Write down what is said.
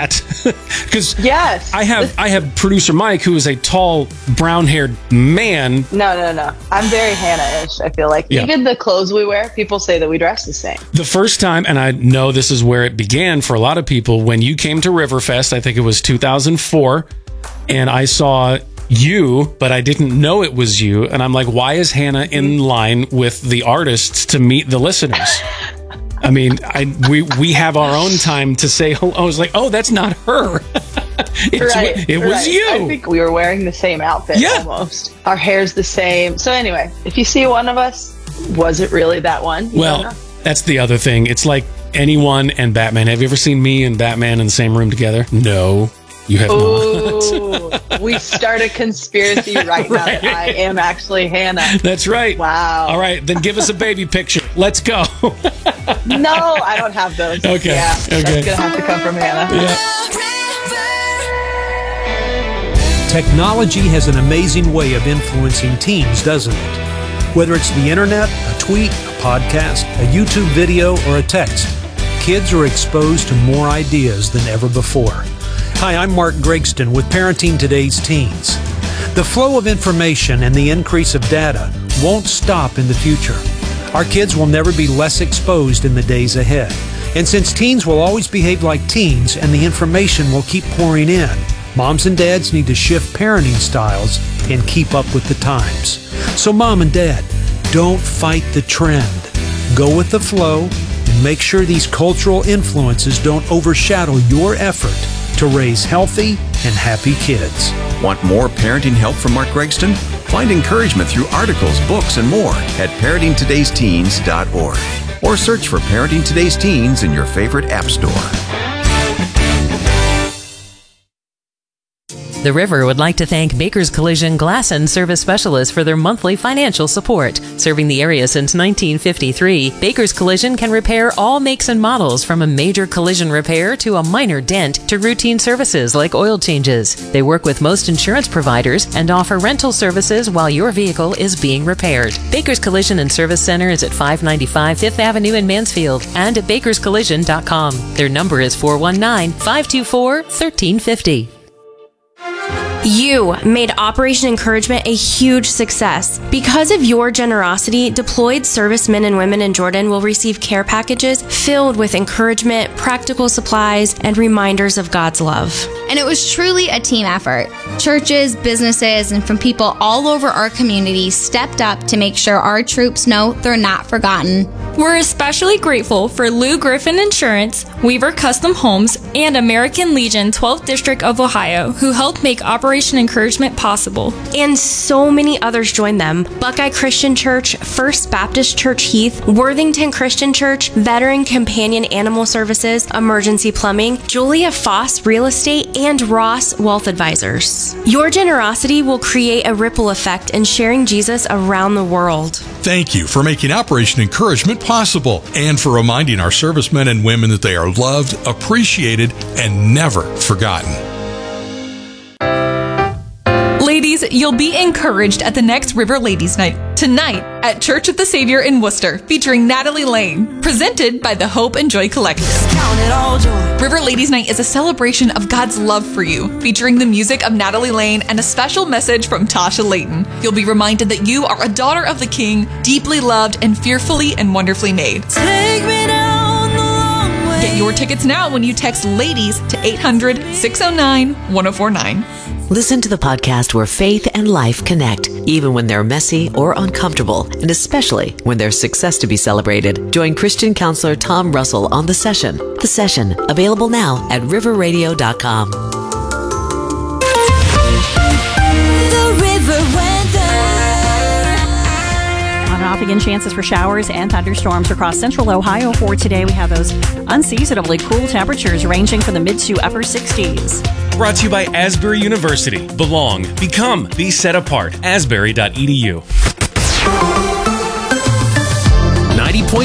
that. Because yes, I have producer Mike, who is a tall, brown-haired man. No. I'm very Hannah-ish, I feel like. Yeah. Even the clothes we wear, people say that we dress the same. The first time, and I know this is where it began for a lot of people, when you came to Riverfest, I think it was 2004, and I saw you, but I didn't know it was you. And I'm like, why is Hannah in line with the artists to meet the listeners? I mean, we have our own time to say hello. I was like, oh, that's not her. It was you. I think we were wearing the same outfit almost. Our hair's the same. So anyway, if you see one of us, was it really that one? Well, that's the other thing. It's like anyone and Batman. Have you ever seen me and Batman in the same room together? No. You have not. We start a conspiracy right now that I am actually Hannah. That's right. Wow. All right, then give us a baby picture. Let's go. No, I don't have those. Okay. Yeah, okay. That's going to have to come from Hannah. Yeah. Technology has an amazing way of influencing teens, doesn't it? Whether it's the internet, a tweet, a podcast, a YouTube video, or a text, kids are exposed to more ideas than ever before. Hi, I'm Mark Gregston with Parenting Today's Teens. The flow of information and the increase of data won't stop in the future. Our kids will never be less exposed in the days ahead. And since teens will always behave like teens and the information will keep pouring in, moms and dads need to shift parenting styles and keep up with the times. So mom and dad, don't fight the trend. Go with the flow and make sure these cultural influences don't overshadow your effort to raise healthy and happy kids. Want more parenting help from Mark Gregston? Find encouragement through articles, books, and more at parentingtodaysteens.org or search for Parenting Today's Teens in your favorite app store. The River would like to thank Baker's Collision Glass and Service Specialists for their monthly financial support. Serving the area since 1953, Baker's Collision can repair all makes and models, from a major collision repair to a minor dent to routine services like oil changes. They work with most insurance providers and offer rental services while your vehicle is being repaired. Baker's Collision and Service Center is at 595 5th Avenue in Mansfield and at bakerscollision.com. Their number is 419-524-1350. You made Operation Encouragement a huge success. Because of your generosity, deployed servicemen and women in Jordan will receive care packages filled with encouragement, practical supplies, and reminders of God's love. And it was truly a team effort. Churches, businesses, and from people all over our community stepped up to make sure our troops know they're not forgotten. We're especially grateful for Lou Griffin Insurance, Weaver Custom Homes, and American Legion 12th District of Ohio, who helped make Operation Encouragement possible. And so many others joined them. Buckeye Christian Church, First Baptist Church Heath, Worthington Christian Church, Veteran Companion Animal Services, Emergency Plumbing, Julia Foss Real Estate, and Ross Wealth Advisors. Your generosity will create a ripple effect in sharing Jesus around the world. Thank you for making Operation Encouragement possible and for reminding our servicemen and women that they are loved, appreciated, and never forgotten. Ladies, you'll be encouraged at the next River Ladies Night, tonight at Church of the Savior in Worcester, featuring Natalie Lane, presented by the Hope and Joy Collective. River Ladies Night is a celebration of God's love for you, featuring the music of Natalie Lane and a special message from Tasha Layton. You'll be reminded that you are a daughter of the King, deeply loved and fearfully and wonderfully made. Take me down the long way. Get your tickets now when you text LADIES to 800-609-1049. Listen to the podcast where faith and life connect, even when they're messy or uncomfortable, and especially when there's success to be celebrated. Join Christian counselor Tom Russell on The Session. The Session, available now at riverradio.com. The River Weather. On and off again, chances for showers and thunderstorms across central Ohio for today. We have those unseasonably cool temperatures ranging from the mid to upper 60s. Brought to you by Asbury University. Belong, become, be set apart. Asbury.edu.